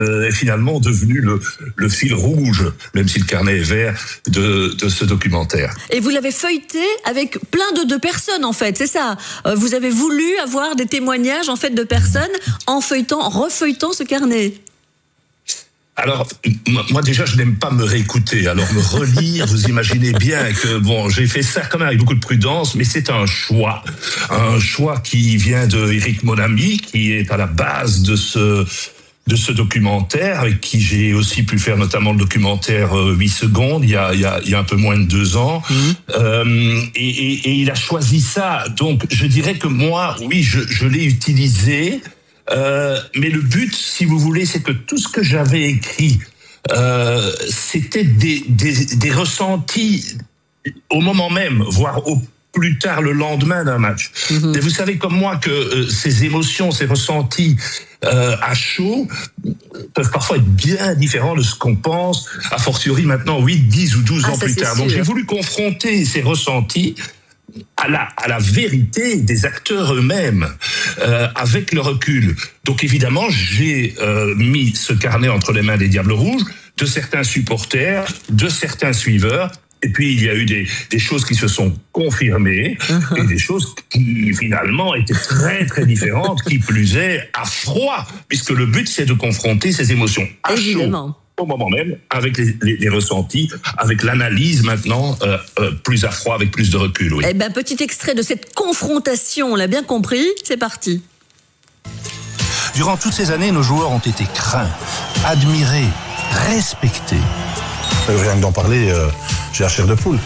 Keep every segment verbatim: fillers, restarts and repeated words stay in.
euh, est finalement devenu le, le fil rouge, même si le carnet est vert, de, de ce documentaire. Et vous l'avez feuilleté avec plein de, de personnes, en fait, c'est ça. Euh, vous avez voulu avoir des témoignages, en fait, de personnes en feuilletant, en refeuilletant ce carnet. Alors, moi déjà, je n'aime pas me réécouter. Alors, me relire, vous imaginez bien que, bon, j'ai fait ça quand même avec beaucoup de prudence, mais c'est un choix. Un choix qui vient de Eric Monami, qui est à la base de ce, de ce documentaire, avec qui j'ai aussi pu faire notamment le documentaire euh, huit secondes, il y a, il y a, il y a un peu moins de deux ans. Mmh. Euh, et, et, et il a choisi ça. Donc, je dirais que moi, oui, je, je l'ai utilisé. Euh, mais le but, si vous voulez, c'est que tout ce que j'avais écrit, euh, c'était des, des, des ressentis au moment même, voire au plus tard le lendemain d'un match. Mmh. Et vous savez comme moi que euh, ces émotions, ces ressentis euh, à chaud peuvent parfois être bien différents de ce qu'on pense, a fortiori maintenant huit, dix ou douze ah, ans plus tard. Sûr. Donc j'ai voulu confronter ces ressentis à la, à la vérité des acteurs eux-mêmes, euh, avec le recul. Donc évidemment, j'ai euh, mis ce carnet entre les mains des Diables Rouges, de certains supporters, de certains suiveurs, et puis il y a eu des, des choses qui se sont confirmées, uh-huh. et des choses qui finalement étaient très très différentes, qui plus est à froid, puisque le but c'est de confronter ces émotions à évidemment. Chaud. Au moment même, avec les, les, les ressentis, avec l'analyse maintenant, euh, euh, plus à froid, avec plus de recul. Oui. Eh ben, petit extrait de cette confrontation, on l'a bien compris, c'est parti. Durant toutes ces années, nos joueurs ont été craints, admirés, respectés. Rien que d'en parler, euh, j'ai la chair de poule.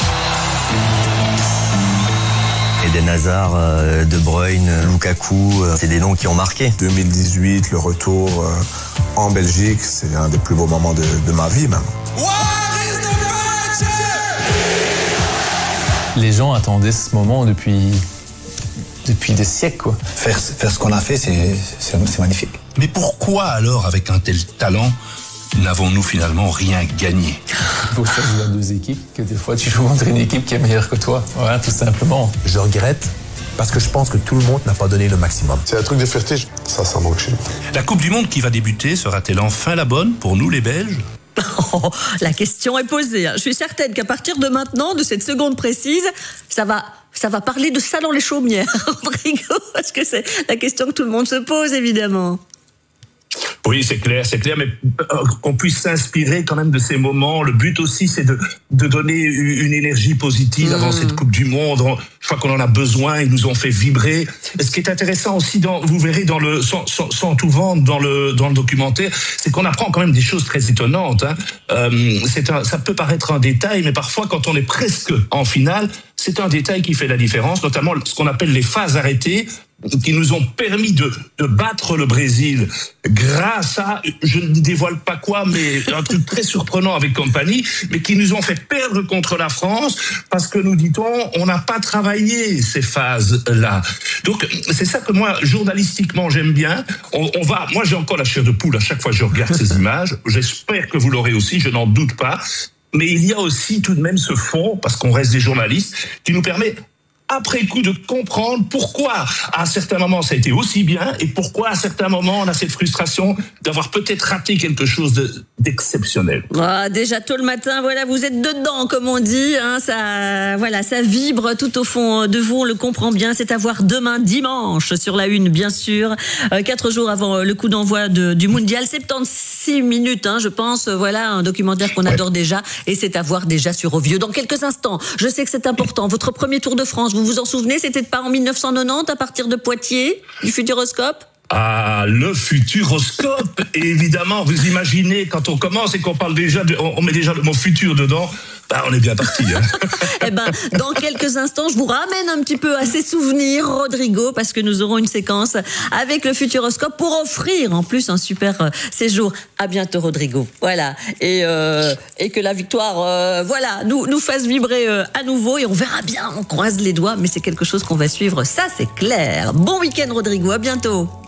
Eden Hazard, euh, De Bruyne, Lukaku, euh, c'est des noms qui ont marqué. deux mille dix-huit, le retour euh, en Belgique, c'est un des plus beaux moments de, de ma vie même. Les gens attendaient ce moment depuis, depuis des siècles, quoi. Faire, faire ce qu'on a fait, c'est, c'est, c'est magnifique. Mais pourquoi alors, avec un tel talent, n'avons-nous finalement rien gagné? Pour ça, jouer à deux équipes, que des fois tu joues contre une équipe qui est meilleure que toi. Voilà, tout simplement. Je regrette parce que je pense que tout le monde n'a pas donné le maximum. C'est un truc de fierté, ça, ça manque chez nous. La Coupe du Monde qui va débuter sera-t-elle enfin la bonne pour nous les Belges? Oh, la question est posée. Je suis certaine qu'à partir de maintenant, de cette seconde précise, ça va, ça va parler de ça dans les chaumières, Rodrigo, parce que c'est la question que tout le monde se pose, évidemment. Oui, c'est clair, c'est clair, mais qu'on puisse s'inspirer quand même de ces moments. Le but aussi, c'est de, de donner une énergie positive mmh. avant cette Coupe du Monde. Je crois qu'on en a besoin, ils nous ont fait vibrer. Et ce qui est intéressant aussi, dans, vous verrez, dans le, sans, sans, sans tout vendre dans le, dans le documentaire, c'est qu'on apprend quand même des choses très étonnantes. Hein. Euh, c'est un, ça peut paraître un détail, mais parfois, quand on est presque en finale, c'est un détail qui fait la différence, notamment ce qu'on appelle les phases arrêtées, qui nous ont permis de, de battre le Brésil grâce à, je ne dévoile pas quoi, mais un truc très surprenant avec Kompany, mais qui nous ont fait perdre contre la France parce que, nous dit-on, on n'a pas travaillé ces phases-là. Donc, c'est ça que moi, journalistiquement, j'aime bien. On, on va, moi, j'ai encore la chair de poule à chaque fois que je regarde ces images. J'espère que vous l'aurez aussi, je n'en doute pas. Mais il y a aussi tout de même ce fond, parce qu'on reste des journalistes, qui nous permet après coup de comprendre pourquoi à certains moments ça a été aussi bien et pourquoi à certains moments on a cette frustration d'avoir peut-être raté quelque chose de, d'exceptionnel. Ah, déjà tôt le matin, voilà, vous êtes dedans comme on dit, hein, ça, voilà, ça vibre tout au fond de vous, on le comprend bien. C'est à voir demain dimanche sur la une, bien sûr, euh, quatre jours avant le coup d'envoi de, du mondial, soixante-seize minutes, hein, je pense, voilà, un documentaire qu'on ouais. adore déjà et c'est à voir déjà sur Ovieux. Dans quelques instants, je sais que c'est important, votre premier Tour de France, vous vous en souvenez, c'était pas en mille neuf cent quatre-vingt-dix à partir de Poitiers, du Futuroscope? Ah, le Futuroscope, évidemment, vous imaginez, quand on commence et qu'on parle déjà, de, on met déjà le mot futur dedans, bah on est bien parti. Hein. Eh ben, dans quelques instants, je vous ramène un petit peu à ces souvenirs, Rodrigo, parce que nous aurons une séquence avec le Futuroscope pour offrir en plus un super séjour. À bientôt, Rodrigo. Voilà. Et, euh, et que la victoire, euh, voilà, nous, nous fasse vibrer euh, à nouveau et on verra bien, on croise les doigts, mais c'est quelque chose qu'on va suivre, ça c'est clair. Bon week-end, Rodrigo. À bientôt.